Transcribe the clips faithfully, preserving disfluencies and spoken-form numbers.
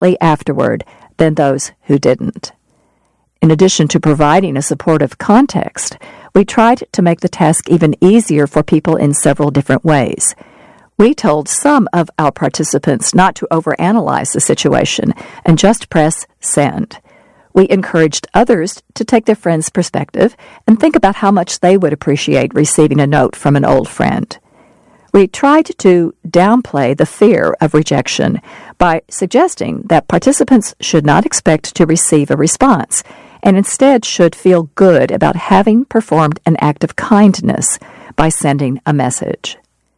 immediately afterward than those who didn't. In addition to providing a supportive context, we tried to make the task even easier for people in several different ways. We told some of our participants not to overanalyze the situation and just press send. We encouraged others to take their friend's perspective and think about how much they would appreciate receiving a note from an old friend. We tried to downplay the fear of rejection by suggesting that participants should not expect to receive a response and instead should feel good about having performed an act of kindness by sending a message.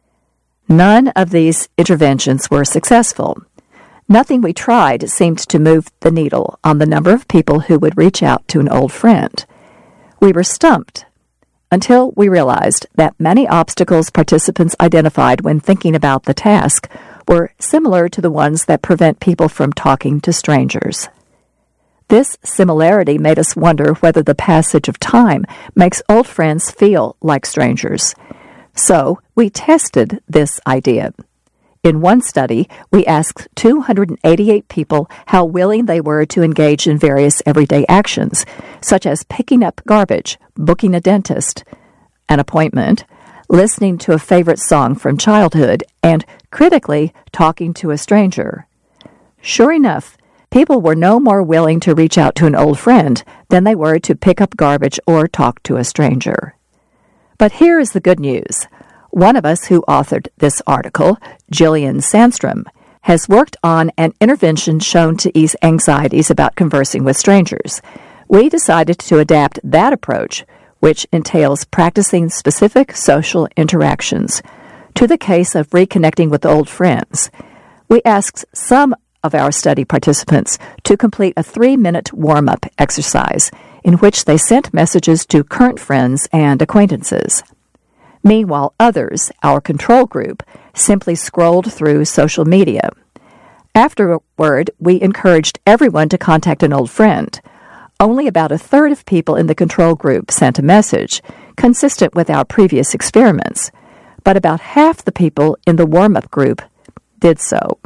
None of these interventions were successful. Nothing we tried seemed to move the needle on the number of people who would reach out to an old friend. We were stumped until we realized that many obstacles participants identified when thinking about the task were similar to the ones that prevent people from talking to strangers. This similarity made us wonder whether the passage of time makes old friends feel like strangers. So we tested this idea. In one study, we asked two hundred eighty-eight people how willing they were to engage in various everyday actions, such as picking up garbage, booking a dentist, an appointment, listening to a favorite song from childhood, and, critically, talking to a stranger. Sure enough, people were no more willing to reach out to an old friend than they were to pick up garbage or talk to a stranger. But here is the good news. One of us who authored this article, Jillian Sandstrom, has worked on an intervention shown to ease anxieties about conversing with strangers. We decided to adapt that approach, which entails practicing specific social interactions, to the case of reconnecting with old friends. We asked some of our study participants to complete a three-minute warm-up exercise in which they sent messages to current friends and acquaintances. Meanwhile, others, our control group, simply scrolled through social media. Afterward, we encouraged everyone to contact an old friend. Only about a third of people in the control group sent a message, consistent with our previous experiments, but about half the people in the warm-up group did so.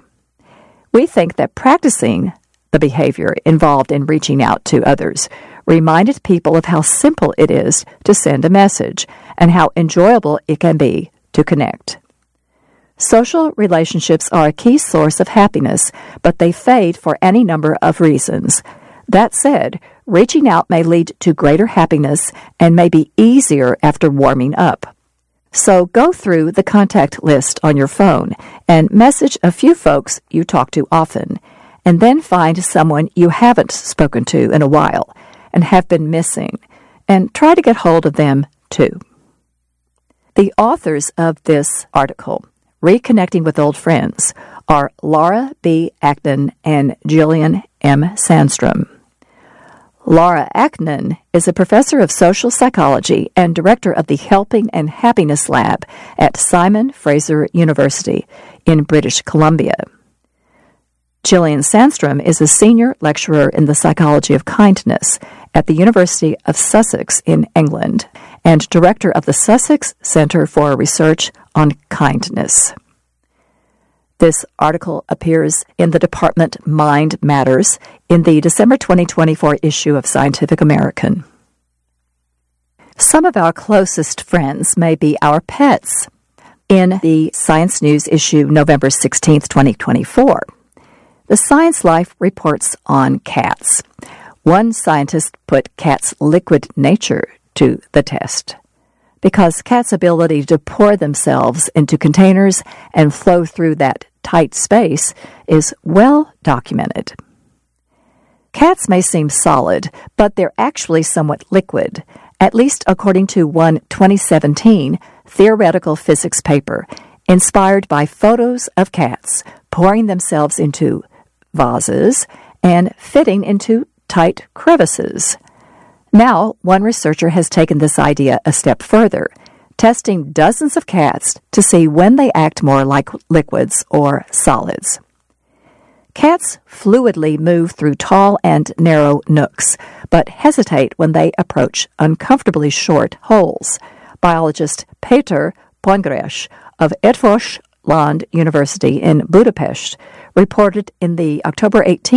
We think that practicing the behavior involved in reaching out to others reminded people of how simple it is to send a message and how enjoyable it can be to connect. Social relationships are a key source of happiness, but they fade for any number of reasons. That said, reaching out may lead to greater happiness and may be easier after warming up. So go through the contact list on your phone and message a few folks you talk to often, and then find someone you haven't spoken to in a while and have been missing, and try to get hold of them too. The authors of this article, Reconnecting with Old Friends, are Laura B. Aknin and Jillian M. Sandstrom. Laura Aknin is a professor of social psychology and director of the Helping and Happiness Lab at Simon Fraser University in British Columbia. Jillian Sandstrom is a senior lecturer in the psychology of kindness at the University of Sussex in England and director of the Sussex Centre for Research on Kindness. This article appears in the department Mind Matters in the December twenty twenty-four issue of Scientific American. Some of our closest friends may be our pets. In the Science News issue November sixteenth, twenty twenty-four, the Science Life reports on cats. One scientist put cats' liquid nature to the test, because cats' ability to pour themselves into containers and flow through that tight space is well documented. Cats may seem solid, but they're actually somewhat liquid, at least according to one twenty seventeen theoretical physics paper inspired by photos of cats pouring themselves into vases and fitting into tight crevices. Now, one researcher has taken this idea a step further, testing dozens of cats to see when they act more like liquids or solids. Cats fluidly move through tall and narrow nooks, but hesitate when they approach uncomfortably short holes. Biologist Peter Pongrácz of Eötvös Land University in Budapest reported in the October eighteenth